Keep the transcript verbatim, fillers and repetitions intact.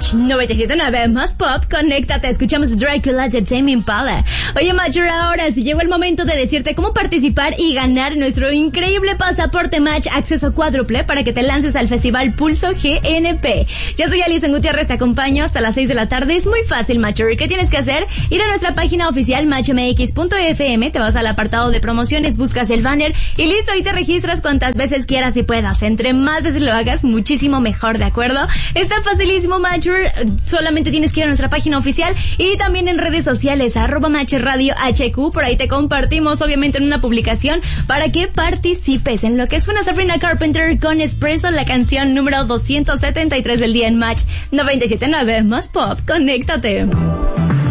Match noventa y siete punto nueve más pop, conéctate, escuchamos Dracula de Tame Impala. Oye, Match, ahora sí llegó el momento de decirte cómo participar y ganar nuestro increíble pasaporte Match acceso cuádruple para que te lances al Festival Pulso G N P. Yo soy Alison Gutiérrez, te acompaño hasta las seis de la tarde. Es muy fácil, Match. ¿Qué tienes que hacer? Ir a nuestra página oficial match m x punto f m, te vas al apartado de promociones, buscas el banner y listo, y te registras cuantas veces quieras y puedas. Entre más veces lo hagas, muchísimo mejor, ¿de acuerdo? Está facilísimo, Match. Solamente tienes que ir a nuestra página oficial y también en redes sociales, arroba Match Radio H Q. Por ahí te compartimos, obviamente, en una publicación para que participes en lo que suena Sabrina Carpenter con Espresso, la canción número doscientos setenta y tres del día en Match noventa y siete punto nueve más pop. Conéctate.